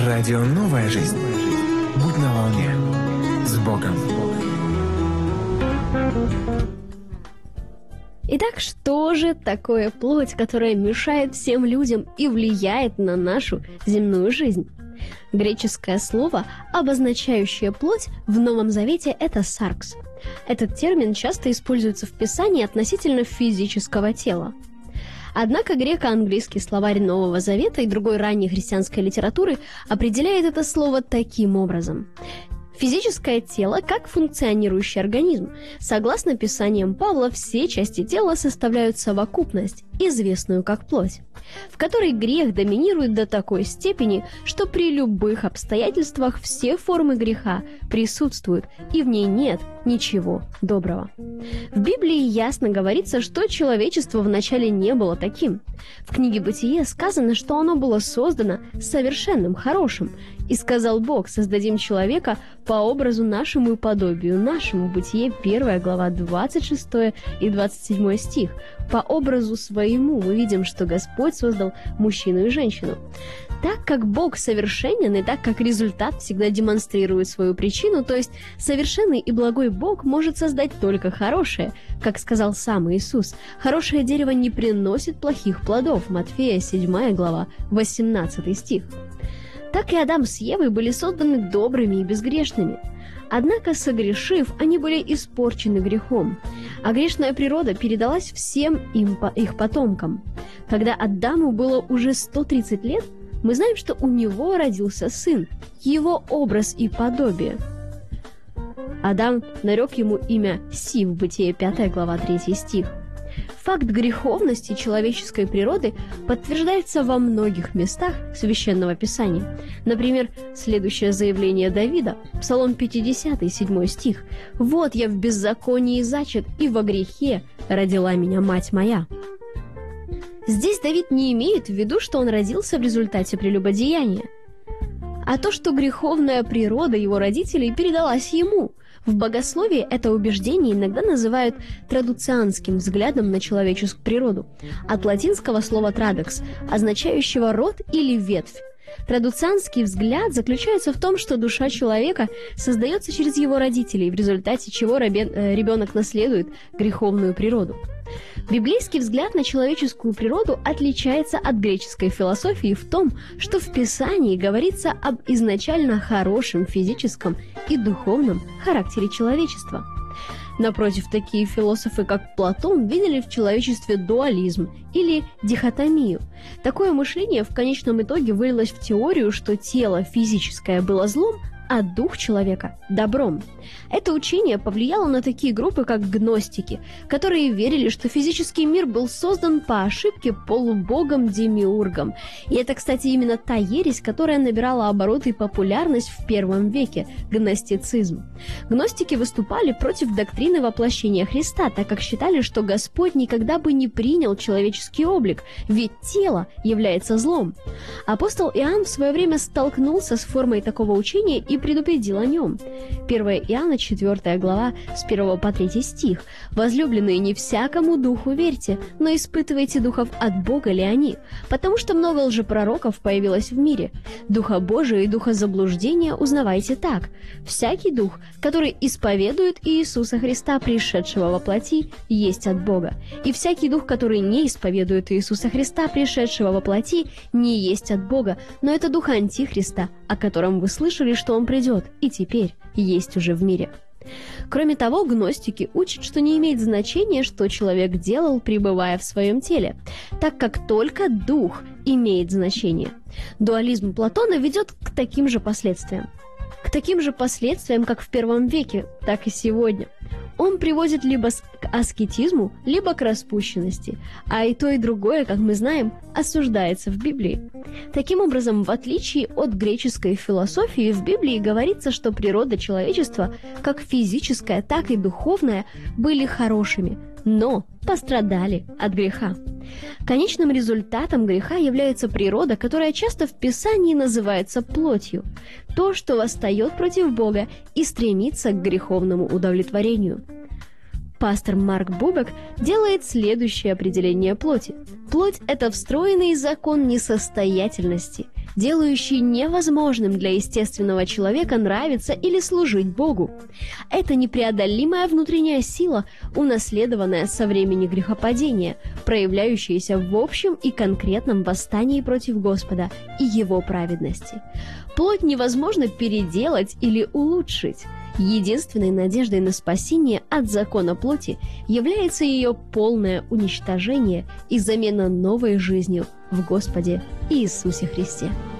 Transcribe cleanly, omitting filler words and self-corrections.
Радио «Новая жизнь». Будь на волне. С Богом. Итак, что же такое плоть, которая мешает всем людям и влияет на нашу земную жизнь? Греческое слово, обозначающее плоть в Новом Завете, это «саркс». Этот термин часто используется в Писании относительно физического тела. Однако греко-английский словарь Нового Завета и другой ранней христианской литературы определяет это слово таким образом. Физическое тело как функционирующий организм. Согласно писаниям Павла, все части тела составляют совокупность, известную как плоть, в которой грех доминирует до такой степени, что при любых обстоятельствах все формы греха присутствуют, и в ней нет ничего доброго. В Библии ясно говорится, что человечество вначале не было таким. В книге «Бытие» сказано, что оно было создано совершенным, хорошим. «И сказал Бог, создадим человека по образу нашему и подобию нашему». Бытие, 1 глава, 26 и 27 стих. По образу своему мы видим, что Господь создал мужчину и женщину. Так как Бог совершенен, и так как результат всегда демонстрирует свою причину, то есть совершенный и благой Бог может создать только хорошее, как сказал сам Иисус. Хорошее дерево не приносит плохих плодов. Матфея, 7 глава, 18 стих. Так и Адам с Евой были созданы добрыми и безгрешными. Однако, согрешив, они были испорчены грехом, а грешная природа передалась всем их потомкам. Когда Адаму было уже 130 лет, мы знаем, что у него родился сын, его образ и подобие. Адам нарек ему имя Сив, Бытие, 5 глава, 3 стих. Факт греховности человеческой природы подтверждается во многих местах Священного Писания. Например, следующее заявление Давида, Псалом 50, 7 стих. «Вот я в беззаконии зачат, и во грехе родила меня мать моя». Здесь Давид не имеет в виду, что он родился в результате прелюбодеяния, а то, что греховная природа его родителей передалась ему. В богословии это убеждение иногда называют традуцианским взглядом на человеческую природу, от латинского слова «традекс», означающего «род» или «ветвь». Традуцианский взгляд заключается в том, что душа человека создается через его родителей, в результате чего ребенок наследует греховную природу. Библейский взгляд на человеческую природу отличается от греческой философии в том, что в Писании говорится об изначально хорошем физическом и духовном характере человечества. Напротив, такие философы, как Платон, видели в человечестве дуализм или дихотомию. Такое мышление в конечном итоге вылилось в теорию, что тело физическое было злом, а дух человека – добром. Это учение повлияло на такие группы, как гностики, которые верили, что физический мир был создан по ошибке полубогом-демиургом. И это, кстати, именно та ересь, которая набирала обороты и популярность в первом веке – гностицизм. Гностики выступали против доктрины воплощения Христа, так как считали, что Господь никогда бы не принял человеческий облик, ведь тело является злом. Апостол Иоанн в свое время столкнулся с формой такого учения и предупредил о нем. 1 Иоанна, 4 глава, с 1 по 3 стих. «Возлюбленные, не всякому духу верьте, но испытывайте духов, от Бога ли они, потому что много лжепророков появилось в мире. Духа Божия и духа заблуждения узнавайте так. Всякий дух, который исповедует Иисуса Христа, пришедшего во плоти, есть от Бога. И всякий дух, который не исповедует Иисуса Христа, пришедшего во плоти, не есть от Бога, но это дух Антихриста, о котором вы слышали, что он придет, и теперь есть уже в мире». Кроме того, гностики учат, что не имеет значения, что человек делал, пребывая в своем теле, так как только дух имеет значение. Дуализм Платона ведет к таким же последствиям. К таким же последствиям, как в первом веке, так и сегодня. Он приводит либо к аскетизму, либо к распущенности, а и то, и другое, как мы знаем, осуждается в Библии. Таким образом, в отличие от греческой философии, в Библии говорится, что природа человечества, как физическая, так и духовная, были хорошими, но пострадали от греха. Конечным результатом греха является природа, которая часто в Писании называется плотью, то, что восстает против Бога и стремится к греховному удовлетворению. Пастор Марк Бубек делает следующее определение плоти. Плоть – это встроенный закон несостоятельности, делающий невозможным для естественного человека нравиться или служить Богу. Это непреодолимая внутренняя сила, унаследованная со времени грехопадения, проявляющаяся в общем и конкретном восстании против Господа и Его праведности. Плоть невозможно переделать или улучшить. Единственной надеждой на спасение от закона плоти является ее полное уничтожение и замена новой жизнью в Господе Иисусе Христе.